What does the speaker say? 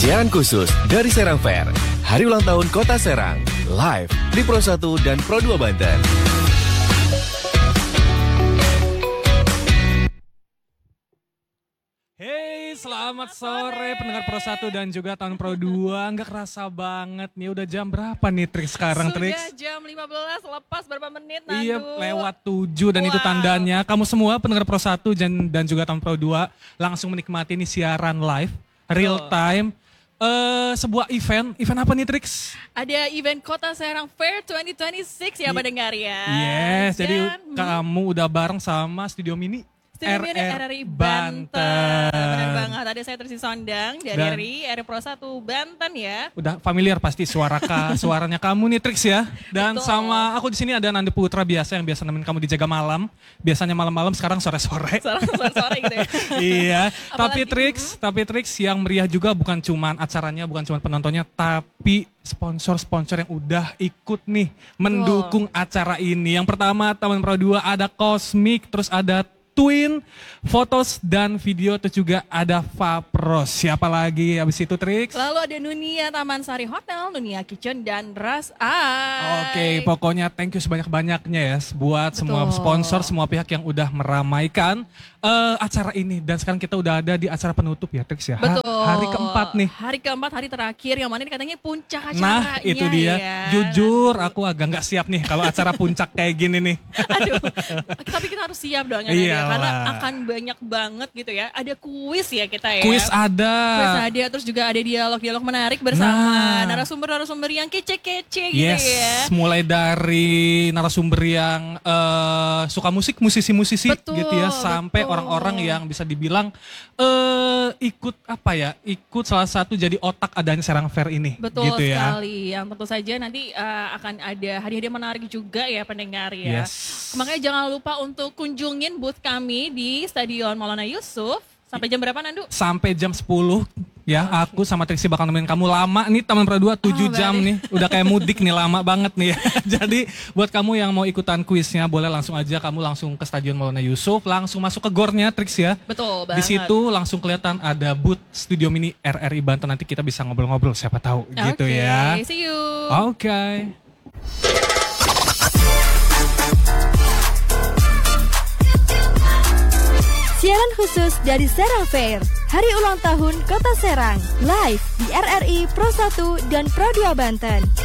Siaran khusus dari Serang Fair, Hari Ulang Tahun Kota Serang, live di Pro 1 dan Pro 2 Banten. Hey, selamat sore pendengar Pro 1 dan juga tahun Pro 2. Nggak kerasa banget nih, udah jam berapa nih Trix sekarang Trix? Sudah jam 15, lepas berapa menit Nandu? Iya, lewat 7 dan itu tandanya kamu semua pendengar Pro 1 dan juga tahun Pro 2 langsung menikmati nih siaran live, real time. Sebuah event apa nih Trix? Ada event Kota Serang Fair 2026 ya pendengar ya. Yes, jadi kamu udah bareng sama Studio Mini RRI Banten. Benar banget, ada saya Trisi Sondang dari RRI Pro 1 Banten ya. Udah familiar pasti suaranya kamu nih Trix ya. Dan betul. Sama aku di sini ada Nanda Putra biasa yang biasa nemenin kamu di Jaga Malam. Biasanya malam-malam, sekarang sore-sore. Sore gitu ya. Iya, Apalagi, tapi Trix yang meriah juga bukan cuman acaranya, bukan cuman penontonnya, tapi sponsor-sponsor yang udah ikut nih mendukung acara ini. Yang pertama Taman Pro 2 ada Cosmic, terus ada Twin, Fotos dan Video, terus juga ada Vapros. Siapa lagi habis itu Trix? Lalu ada Nunia Taman Sari Hotel, Nunia Kitchen dan Ras Eye. Oke, pokoknya thank you sebanyak-banyaknya ya buat semua sponsor, semua pihak yang udah meramaikan acara ini. Dan sekarang kita udah ada di acara penutup ya Trix ya. Betul. Hari keempat nih. Hari keempat, hari terakhir yang mana ini katanya puncak acaranya. Nah itu dia, ya. jujur aku agak gak siap nih kalau acara puncak kayak gini nih. Aduh, tapi kita harus siap dong ya, Iyalah. karena akan banyak banget gitu ya. Ada kuis ya kita ya. Kuis ada, terus juga ada dialog-dialog menarik bersama narasumber-narasumber yang kece-kece gitu ya. Mulai dari narasumber yang suka musik, musisi-musisi gitu ya, sampai orang-orang yang bisa dibilang ikut salah satu jadi otak adanya Serang Fair ini. Betul gitu ya. sekali. Yang tentu saja nanti akan ada hadiah-hadiah menarik juga ya pendengar ya. Yes. Makanya jangan lupa untuk kunjungin booth kami di Stadion Maulana Yusuf. Sampai jam berapa Nandu? Sampai jam 10 ya, aku sama Trixie bakal nemenin kamu lama nih Taman Pro 2 7 jam nih. Udah kayak mudik nih, lama banget nih ya. Jadi buat kamu yang mau ikutan kuisnya boleh langsung aja, kamu langsung ke Stadion Maulana Yusuf, langsung masuk ke gornya Trix ya. Betul banget. Di situ langsung kelihatan ada booth Studio Mini RRI Banten, nanti kita bisa ngobrol-ngobrol siapa tahu gitu ya. Oke, see you. Oke. Siaran khusus dari Serang Fair, Hari Ulang Tahun Kota Serang, live di RRI Pro 1 dan Pro 2 Banten.